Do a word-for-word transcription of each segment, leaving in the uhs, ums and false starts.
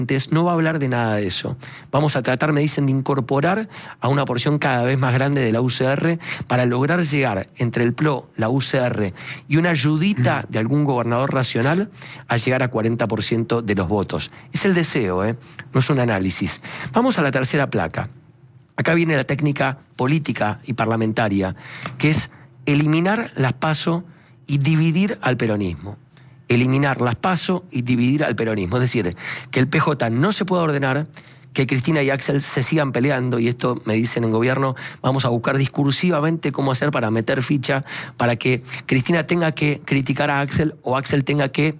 no va a hablar de nada de eso. Vamos a tratar, me dicen, de incorporar a una porción cada vez más grande de la U C R para lograr llegar entre el P L O, la U C R y una ayudita de algún gobernador racional a llegar a cuarenta por ciento de los votos. Es el deseo, ¿eh? No es un análisis. Vamos a la tercera placa. Acá viene la técnica política y parlamentaria, que es eliminar las PASO y dividir al peronismo. Eliminar las PASO y dividir al peronismo. Es decir, que el P J no se pueda ordenar, que Cristina y Axel se sigan peleando, y esto me dicen en gobierno, vamos a buscar discursivamente cómo hacer para meter ficha, para que Cristina tenga que criticar a Axel o Axel tenga que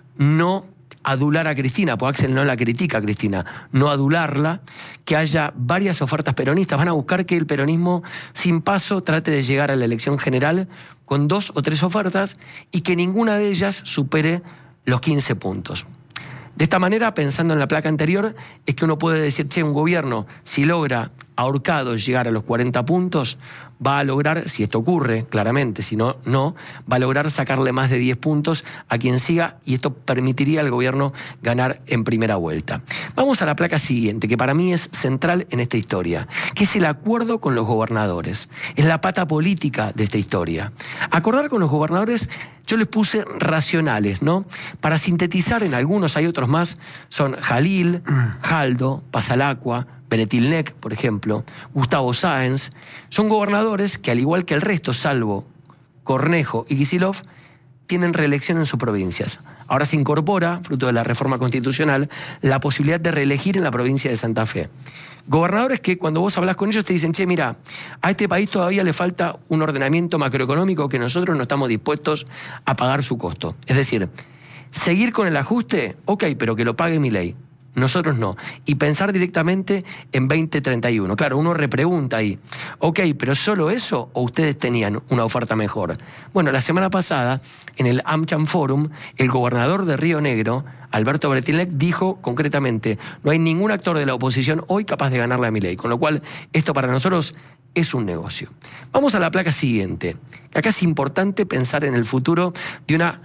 no adular a Cristina, porque Axel no la critica a Cristina, no adularla, que haya varias ofertas peronistas. Van a buscar que el peronismo sin PASO trate de llegar a la elección general con dos o tres ofertas y que ninguna de ellas supere los quince puntos. De esta manera, pensando en la placa anterior, es que uno puede decir, che, un gobierno, si logra ahorcado llegar a los cuarenta puntos, va a lograr, si esto ocurre, claramente, si no, no, va a lograr sacarle más de diez puntos a quien siga, y esto permitiría al gobierno ganar en primera vuelta. Vamos a la placa siguiente, que para mí es central en esta historia, que es el acuerdo con los gobernadores. Es la pata política de esta historia. Acordar con los gobernadores, yo les puse racionales, ¿no? Para sintetizar, en algunos hay otros más, son Jalil, Jaldo, Pasalacqua, Benetilnec, por ejemplo, Gustavo Sáenz, son gobernadores que, al igual que el resto, salvo Cornejo y Kicillof, tienen reelección en sus provincias. Ahora se incorpora, fruto de la reforma constitucional, la posibilidad de reelegir en la provincia de Santa Fe. Gobernadores que, cuando vos hablás con ellos, te dicen, che, mira, a este país todavía le falta un ordenamiento macroeconómico que nosotros no estamos dispuestos a pagar su costo. Es decir, seguir con el ajuste, ok, pero que lo pague Milei. Nosotros no. Y pensar directamente en veinte treinta y uno. Claro, uno repregunta ahí, ok, pero ¿solo eso o ustedes tenían una oferta mejor? Bueno, la semana pasada, en el AmCham Forum, el gobernador de Río Negro, Alberto Benetilnec, dijo concretamente, no hay ningún actor de la oposición hoy capaz de ganarle a Milei, con lo cual esto para nosotros es un negocio. Vamos a la placa siguiente. Acá es importante pensar en el futuro de una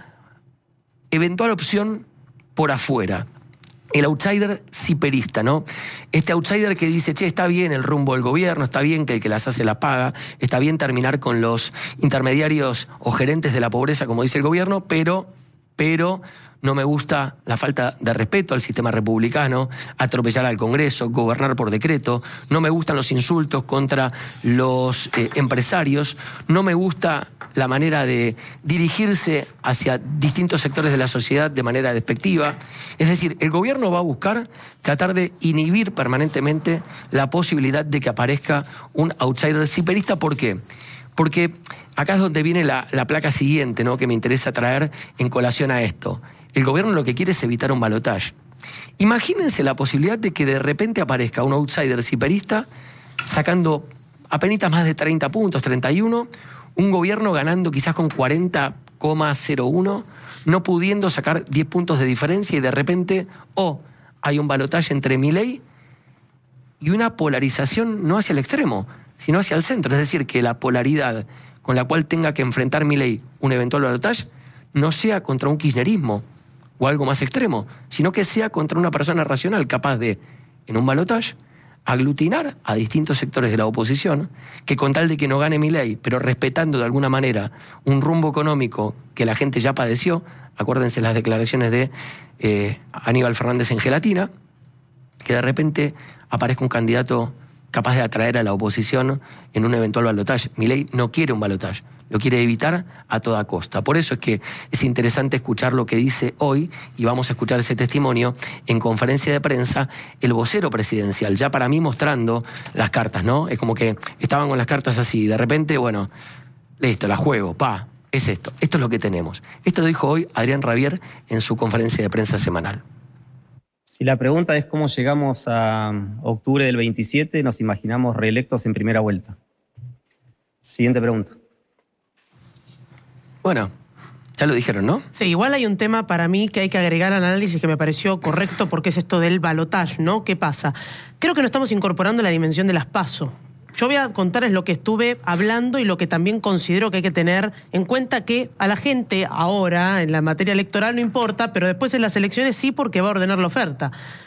eventual opción por afuera. El outsider ciperista, ¿no? Este outsider que dice, che, está bien el rumbo del gobierno, está bien que el que las hace la paga, está bien terminar con los intermediarios o gerentes de la pobreza, como dice el gobierno, pero, pero no me gusta la falta de respeto al sistema republicano, atropellar al Congreso, gobernar por decreto, no me gustan los insultos contra los eh, empresarios, no me gusta la manera de dirigirse hacia distintos sectores de la sociedad de manera despectiva. Es decir, el gobierno va a buscar tratar de inhibir permanentemente la posibilidad de que aparezca un outsider ciperista. ¿Por qué? Porque acá es donde viene la, la placa siguiente, ¿no?, que me interesa traer en colación a esto. El gobierno lo que quiere es evitar un balotaje. Imagínense la posibilidad de que de repente aparezca un outsider ciperista sacando apenas más de treinta puntos, treinta y uno, un gobierno ganando quizás con cuarenta coma cero uno, no pudiendo sacar diez puntos de diferencia, y de repente, oh, hay un balotaje entre Milei y una polarización no hacia el extremo, sino hacia el centro. Es decir, que la polaridad con la cual tenga que enfrentar Milei un eventual balotaje no sea contra un kirchnerismo o algo más extremo, sino que sea contra una persona racional capaz de, en un balotaje, aglutinar a distintos sectores de la oposición, que con tal de que no gane Milei, pero respetando de alguna manera un rumbo económico que la gente ya padeció, acuérdense las declaraciones de eh, Aníbal Fernández en Gelatina, que de repente aparezca un candidato capaz de atraer a la oposición en un eventual balotaje. Milei no quiere un balotaje, lo quiere evitar a toda costa. Por eso es que es interesante escuchar lo que dice hoy, y vamos a escuchar ese testimonio en conferencia de prensa, el vocero presidencial, ya para mí mostrando las cartas, ¿no? Es como que estaban con las cartas así, y de repente, bueno, listo, la juego, pa, es esto, esto es lo que tenemos. Esto lo dijo hoy Adrián Rabier en su conferencia de prensa semanal. Si la pregunta es cómo llegamos a octubre del veintisiete, nos imaginamos reelectos en primera vuelta. Siguiente pregunta. Bueno, ya lo dijeron, ¿no? Sí, igual hay un tema para mí que hay que agregar al análisis que me pareció correcto, porque es esto del balotaje, ¿no? ¿Qué pasa? Creo que no estamos incorporando la dimensión de las PASO. Yo voy a contarles lo que estuve hablando y lo que también considero que hay que tener en cuenta, que a la gente ahora, en la materia electoral, no importa, pero después en las elecciones sí, porque va a ordenar la oferta.